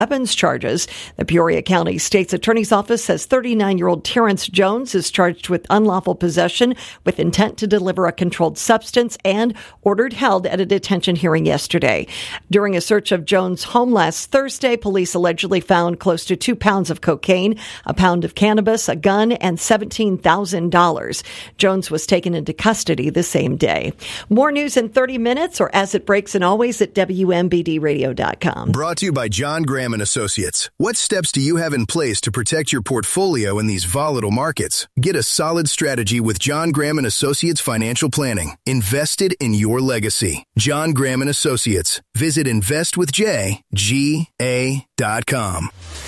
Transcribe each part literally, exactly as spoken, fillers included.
weapons charges. The Peoria County State's Attorney's Office says thirty-nine-year-old Terrence Jones is charged with unlawful possession with intent to deliver a controlled substance and ordered held at a detention hearing yesterday. During a search of Jones' home last Thursday, police allegedly found close to two pounds of cocaine, a pound of cannabis, a gun, and seventeen thousand dollars. Jones was taken into custody the same day. More news in thirty minutes or as it breaks and always at W M B D radio dot com. Brought to you by John Graham and Associates. What steps do you have in place to protect your portfolio in these volatile markets? Get a solid strategy with John Graham and Associates Financial Planning. Invested in your legacy. John Graham and Associates. Visit invest with j g a dot com.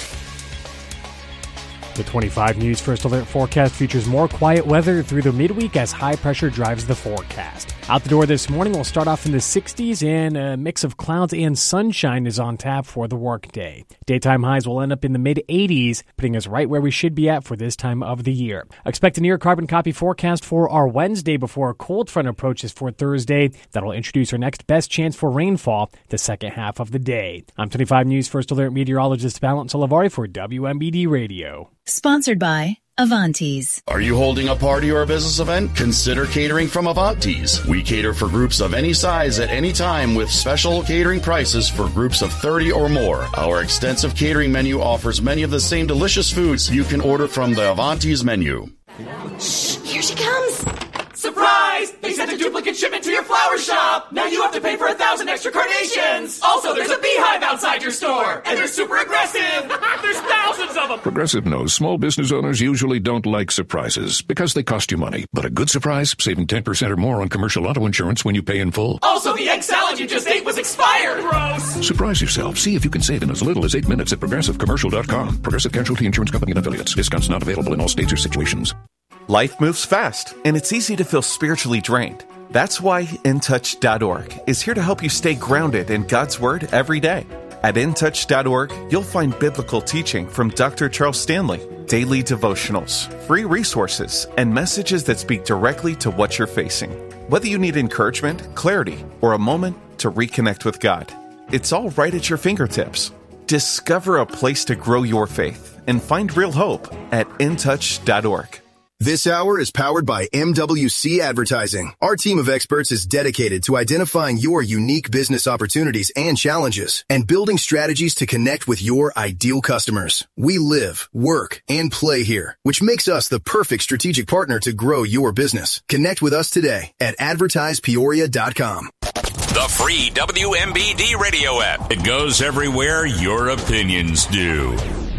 The twenty-five News First Alert forecast features more quiet weather through the midweek as high pressure drives the forecast. Out the door this morning, we'll start off in the sixties, and a mix of clouds and sunshine is on tap for the workday. Daytime highs will end up in the mid-eighties, putting us right where we should be at for this time of the year. Expect a near carbon copy forecast for our Wednesday before a cold front approaches for Thursday. That'll introduce our next best chance for rainfall the second half of the day. I'm twenty-five News First Alert meteorologist Valence Olivari for W M B D Radio. Sponsored by Avantes. Are you holding a party or a business event? Consider catering from Avantes. We cater for groups of any size at any time with special catering prices for groups of thirty or more. Our extensive catering menu offers many of the same delicious foods you can order from the Avantes menu. Shh, here she comes. Surprise! They sent a duplicate shipment to your flower shop! Now you have to pay for a thousand extra carnations! Also, there's a beehive outside your store! And they're super aggressive! There's thousands of them! Progressive knows small business owners usually don't like surprises because they cost you money. But a good surprise, saving ten percent or more on commercial auto insurance when you pay in full. Also, the egg salad you just ate was expired! Gross! Surprise yourself. See if you can save in as little as eight minutes at progressive commercial dot com. Progressive Casualty Insurance Company and Affiliates. Discounts not available in all states or situations. Life moves fast, and it's easy to feel spiritually drained. That's why in touch dot org is here to help you stay grounded in God's Word every day. At in touch dot org, you'll find biblical teaching from Doctor Charles Stanley, daily devotionals, free resources, and messages that speak directly to what you're facing. Whether you need encouragement, clarity, or a moment to reconnect with God, it's all right at your fingertips. Discover a place to grow your faith and find real hope at in touch dot org. This hour is powered by M W C Advertising. Our team of experts is dedicated to identifying your unique business opportunities and challenges and building strategies to connect with your ideal customers. We live, work, and play here, which makes us the perfect strategic partner to grow your business. Connect with us today at advertise peoria dot com. The free W M B D radio app. It goes everywhere your opinions do.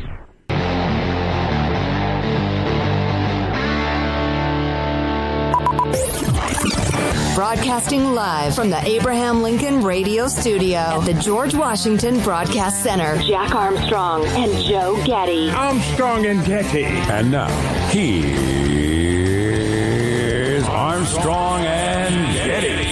Broadcasting live from the Abraham Lincoln Radio Studio at the George Washington Broadcast Center. Jack Armstrong and Joe Getty. Armstrong and Getty. And now, here's Armstrong and Getty.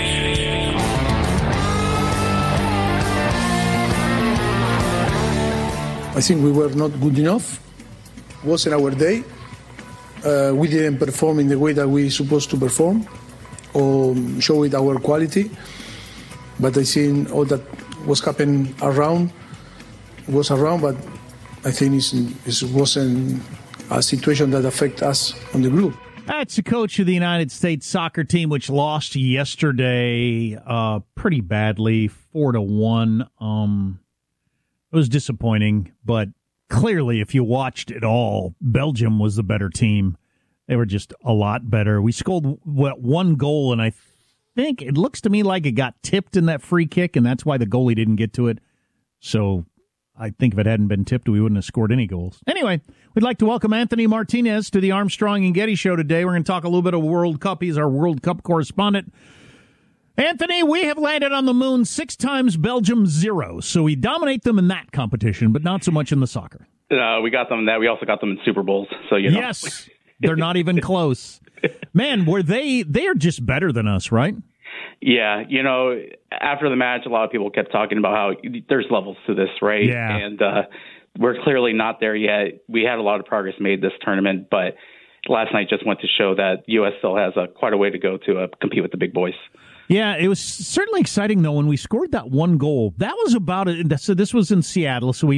I think we were not good enough. It wasn't our day. Uh, we didn't perform in the way that we supposed to perform or show it our quality. But I think all that was happening around was around, but I think it's, it wasn't a situation that affect us on the group. That's the coach of the United States soccer team, which lost yesterday uh, pretty badly, four to one. Um, it was disappointing, but clearly, if you watched it all, Belgium was the better team. They were just a lot better. We scored what, one goal, and I think it looks to me like it got tipped in that free kick, and that's why the goalie didn't get to it. So I think if it hadn't been tipped, we wouldn't have scored any goals. Anyway, we'd like to welcome Anthony Martinez to the Armstrong and Getty Show today. We're going to talk a little bit of World Cup. He's our World Cup correspondent. Anthony, we have landed on the moon six times, Belgium zero. So we dominate them in that competition, but not so much in the soccer. Uh, we got them in that. We also got them in Super Bowls. So you know. Yes, they're not even close. Man, were they? They are just better than us, right? Yeah, you know, after the match, a lot of people kept talking about how there's levels to this, right? Yeah. And uh, we're clearly not there yet. We had a lot of progress made this tournament, but last night just went to show that U S still has a, quite a way to go to uh, compete with the big boys. Yeah, it was certainly exciting, though, when we scored that one goal. That was about it. So this was in Seattle, so we